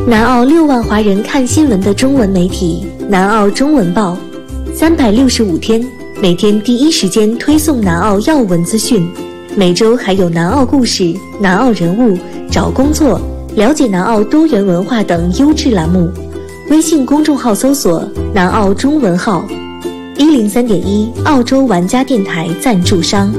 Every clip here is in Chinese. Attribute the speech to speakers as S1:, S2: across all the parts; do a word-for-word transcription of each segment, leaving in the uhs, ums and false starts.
S1: 南澳六万华人看新闻的中文媒体南澳中文报，三百六十五天，每天第一时间推送南澳要闻资讯，每周还有南澳故事、南澳人物、找工作、了解南澳多元文化等优质栏目。微信公众号搜索南澳中文号，一零三点一澳洲玩家电台赞助商。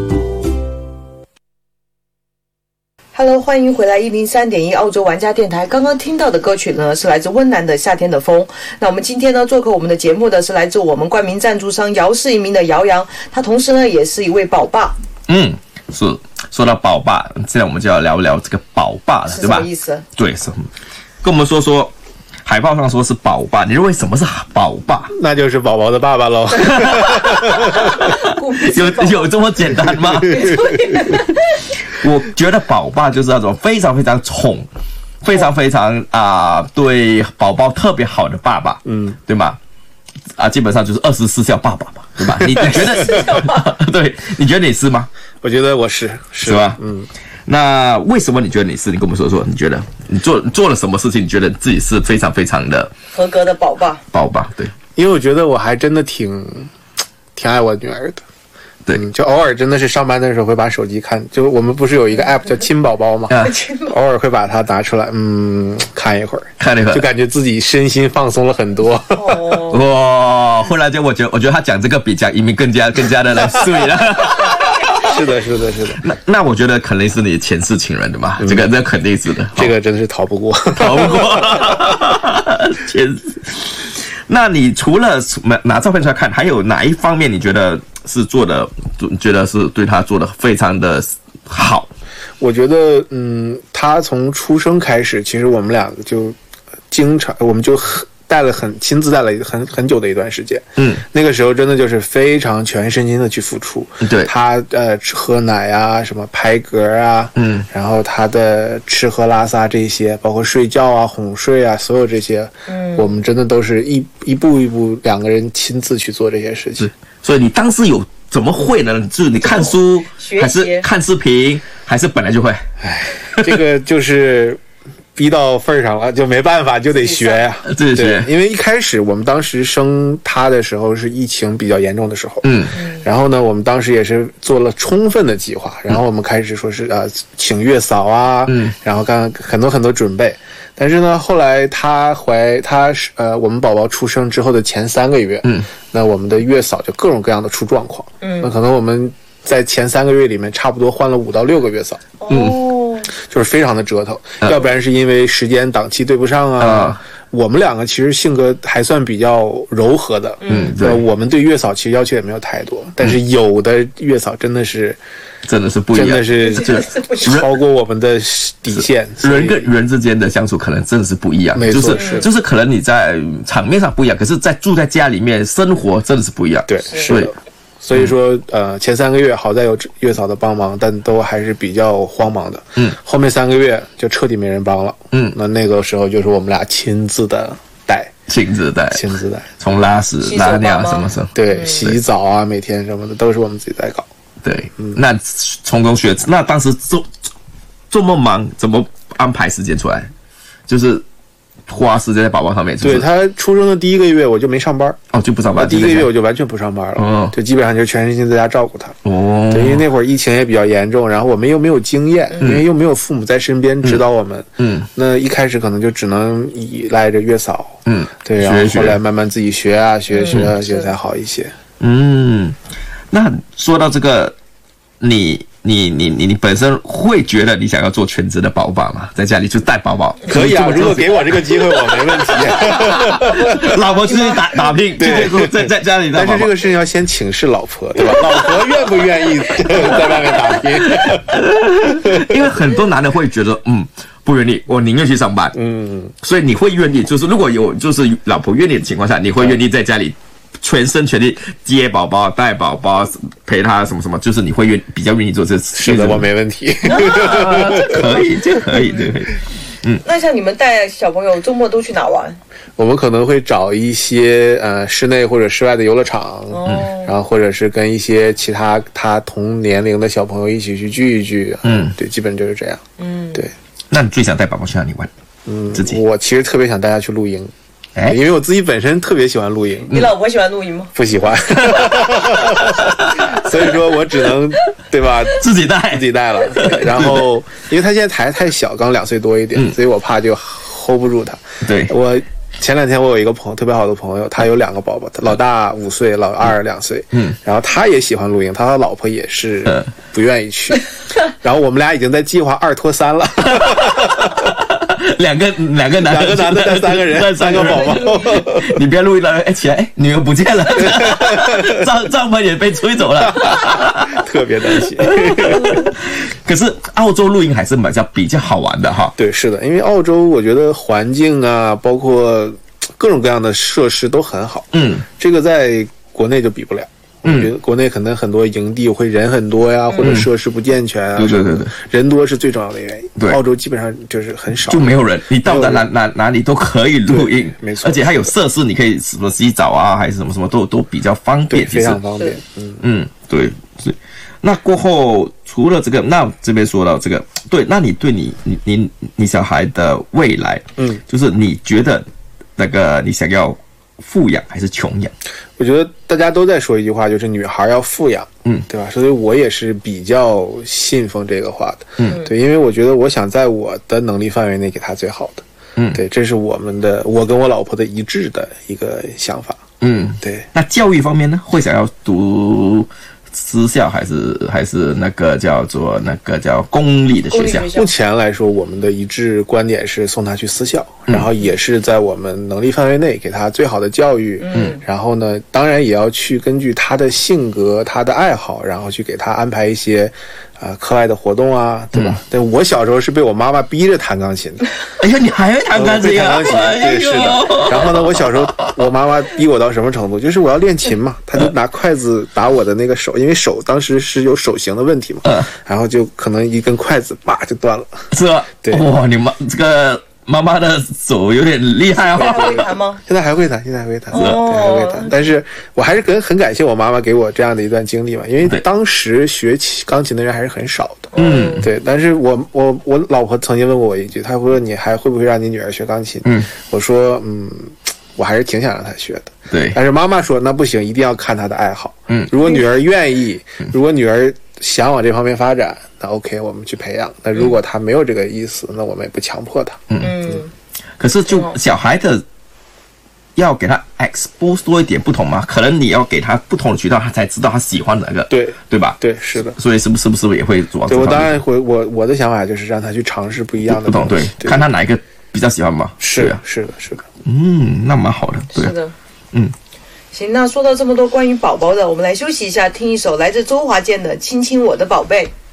S2: Hello， 欢迎回来一零三点一澳洲玩家电台。刚刚听到的歌曲呢，是来自温岚的《夏天的风》。那我们今天呢，做客我们的节目的是来自我们冠名赞助商姚氏移民的姚洋，他同时呢也是一位宝爸。
S3: 嗯，是。说到宝爸，现在我们就要聊聊这个宝爸了，对吧？
S2: 是什么意思？
S3: 对，是。跟我们说说，海报上说是宝爸，你认为什么是宝爸？
S4: 那就是宝宝的爸爸喽。
S3: 有有这么简单吗？我觉得宝爸就是那种非常非常宠，非常非常啊、呃，对宝宝特别好的爸爸，嗯，对吗？啊，基本上就是二十四孝爸爸嘛，对吧？你你觉得？对，你觉得你是吗？
S4: 我觉得我是，
S3: 是吧？嗯。那为什么你觉得你是？你跟我们说说，你觉得你做做了什么事情？你觉得自己是非常非常的
S2: 合格的宝爸？
S3: 宝爸，对。
S4: 因为我觉得我还真的挺挺爱我女儿的。
S3: 对、
S4: 嗯，就偶尔真的是上班的时候会把手机看，就我们不是有一个 app 叫亲宝宝吗？偶尔会把它拿出来，嗯，看一会儿，
S3: 看一会儿，
S4: 就感觉自己身心放松了很多。
S3: 哇！后来就我觉得，我觉得他讲这个比讲移民更加更加的来碎了。
S4: 是的，是的，是的。
S3: 那那我觉得肯定是你前世情人的嘛，嗯、这个这肯定是的，
S4: 这个真的是逃不过，
S3: 逃不过。前世。那你除了拿照片出来看，还有哪一方面你觉得是做的，觉得是对他做的非常的好？
S4: 我觉得，嗯，他从出生开始，其实我们两个就经常，我们就带了很亲自带了很很久的一段时间。嗯，那个时候真的就是非常全身心的去付出。
S3: 对，
S4: 他呃喝奶啊，什么拍嗝啊，嗯，然后他的吃喝拉撒这些，包括睡觉啊、哄睡啊，所有这些，嗯，我们真的都是一一步一步两个人亲自去做这些事情。
S3: 所以你当时有怎么会呢？就是你看书，还是看视频，还是本来就会？
S4: 哎，这个就是逼到份儿上了，就没办法，就得学呀、啊，
S3: 自己学。
S4: 因为一开始我们当时生他的时候是疫情比较严重的时候，嗯，然后呢，我们当时也是做了充分的计划，然后我们开始说是呃请月嫂啊，嗯，然后干很多很多准备。但是呢，后来他怀他呃我们宝宝出生之后的前三个月，嗯，那我们的月嫂就各种各样的出状况，嗯，那可能我们在前三个月里面差不多换了五到六个月嫂，嗯，就是非常的折腾，嗯、要不然是因为时间档期对不上啊。嗯、我们两个其实性格还算比较柔和的，嗯，对，我们对月嫂其实要求也没有太多，但是有的月嫂真的是。
S3: 真的是不一样，
S4: 真的是超过我们的底线。
S3: 人跟人之间的相处可能真的是不一样，
S4: 没错，
S3: 就是就是可能你在场面上不一样，可是在住在家里面生活真的是不一样。
S4: 对，是的。所以说，呃，前三个月好在有月嫂的帮忙，但都还是比较慌忙的。嗯，后面三个月就彻底没人帮了。嗯，那那个时候就是我们俩亲自的带，
S3: 亲自带，
S4: 亲自带，
S3: 从拉屎、拉尿什么什么，
S4: 对，洗澡啊，每天什么的都是我们自己在搞。
S3: 对，嗯、那从中学，那当时这这么忙，怎么安排时间出来？就是花时间在宝宝上面。就是、
S4: 对，他出生的第一个月，我就没上班，
S3: 哦，就不上班。
S4: 第一个月我就完全不上班了，哦、就基本上就全身心在家照顾他。
S3: 哦，
S4: 对，因为那会儿疫情也比较严重，然后我们又没有经验，嗯、因为又没有父母在身边指导我们。嗯，那一开始可能就只能依赖着月嫂。嗯，对，然后后来慢慢自己学啊，学学啊学才好一些。
S3: 嗯。那说到这个，你你你你你本身会觉得你想要做全职的宝爸吗？在家里就带宝宝？
S4: 可以啊，如果给我这个机会，我没问题。
S3: 老婆出去打打拼，对，在在家里带宝宝。
S4: 但是这个事情要先请示老婆，对吧？老婆愿不愿意在外面打拼？
S3: 因为很多男的会觉得，嗯，不愿意，我宁愿去上班。嗯，所以你会愿意，就是如果有就是老婆愿意的情况下，你会愿意在家里。全身全力接宝宝、带宝宝、陪他什么什么，就是你会愿比较愿意做这事。
S4: 是的，我没问题。
S3: 啊、这可以，这可以，这可以。
S2: 嗯，那像你们带小朋友周末都去哪玩？
S4: 我们可能会找一些呃室内或者室外的游乐场，嗯，然后或者是跟一些其他他同年龄的小朋友一起去聚一聚。嗯，对，基本就是这样。嗯，对。
S3: 那你最想带宝宝去哪里玩？
S4: 嗯，
S3: 自己
S4: 我其实特别想带他去露营。
S3: 哎，
S4: 因为我自己本身特别喜欢露营。
S2: 你老婆喜欢露营吗？
S4: 不喜欢，所以说我只能对吧，
S3: 自己带
S4: 自己带了。然后因为他现在还太小，刚两岁多一点，嗯、所以我怕就 hold 不住他。
S3: 对，
S4: 我前两天我有一个朋友特别好的朋友，他有两个宝宝，老大五岁，老二两岁。嗯，然后他也喜欢露营，他和老婆也是不愿意去。然后我们俩已经在计划二拖三了。
S3: 两个两个男
S4: 两个男的带三个人，带三个宝宝。
S3: 你别录一了，哎起来，哎女儿不见了，帐帐篷也被吹走了，
S4: 特别担心。
S3: 可是澳洲露营还是比较比较好玩的哈。
S4: 对，是的，因为澳洲我觉得环境啊，包括各种各样的设施都很好。嗯，这个在国内就比不了。我觉得国内可能很多营地会人很多呀，或者设施不健全啊。
S3: 对对对对，
S4: 人多是最重要的原因。
S3: 对，
S4: 澳洲基本上就是很少，
S3: 就没有人，你到达哪哪哪里都可以露营，
S4: 没错。
S3: 而且还有设施，你可以什么洗澡啊，还是什么什么都都比较方便，
S4: 非常方便。
S3: 嗯嗯，对是。那过后除了这个，那这边说到这个，对，那你对你你你你小孩的未来，嗯，就是你觉得那个你想要富养还是穷养？
S4: 我觉得大家都在说一句话，就是女孩要富养，嗯，对吧？所以我也是比较信奉这个话的，嗯，对，因为我觉得我想在我的能力范围内给她最好的，嗯，对，这是我们的，我跟我老婆的一致的一个想法，嗯，对。
S3: 那教育方面呢，会想要读私校还是还是那个叫做那个叫公立的学校？
S4: 目前来说，我们的一致观点是送他去私校，嗯、然后也是在我们能力范围内给他最好的教育。嗯，然后呢，当然也要去根据他的性格、他的爱好，然后去给他安排一些啊、呃、课外的活动啊，对吧？但、嗯、我小时候是被我妈妈逼着弹钢琴的。
S3: 哎呀，你还会弹钢琴啊？
S4: 弹钢琴，对，是的。然后呢，我小时候我妈妈逼我到什么程度？就是我要练琴嘛，她就拿筷子打我的那个手，因为手当时是有手型的问题嘛，嗯，然后就可能一根筷子叭就断了，
S3: 是吧？
S4: 对，
S3: 哇，你妈这个妈妈的手有点厉害哦。
S2: 现在还会弹吗？
S4: 现在还会弹，现在还会弹，哦，对，还会弹。但是我还是很很感谢我妈妈给我这样的一段经历嘛，因为当时学钢琴的人还是很少的，嗯，对。但是我我我老婆曾经问过我一句，她说你还会不会让你女儿学钢琴？嗯，我说嗯。我还是挺想让她学的，
S3: 对。
S4: 但是妈妈说那不行，一定要看她的爱好。嗯，如果女儿愿意，如果女儿想往这方面发展，那 OK， 我们去培养。那如果她没有这个意思，那我们也不强迫她。嗯嗯。
S3: 可是就小孩的要给他 expose 多一点不同嘛？可能你要给他不同的渠道，他才知道他喜欢哪个。对对吧？
S4: 对，是的。
S3: 所以是不是不是也会做？
S4: 对，我当然会，我我的想法就是让他去尝试不一样的
S3: 不同，对，看他哪一个比较喜欢嘛。
S4: 是啊，是的，是的。
S3: 嗯，那蛮好的，对，
S2: 是的，嗯，行，那说到这么多关于宝宝的，我们来休息一下，听一首来自周华健的《亲亲我的宝贝》。